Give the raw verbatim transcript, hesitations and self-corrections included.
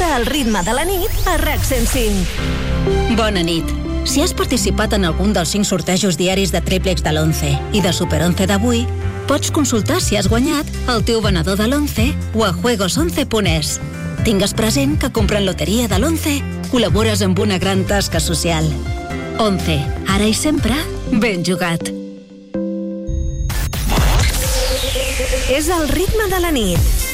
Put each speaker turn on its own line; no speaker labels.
Escolta El ritme de la nit a RAC cent cinc.
Bona nit. Si has participat en algun dels cinc sortejos diaris de triplex de l'once i de Super once d'avui, pots consultar si has guanyat al teu venedor de l'once o a juegos once punt es. Tingues present que comprant loteria de l'once col·labores amb una gran tasca social. once, ara i sempre, ben jugat.
És el ritme de la nit.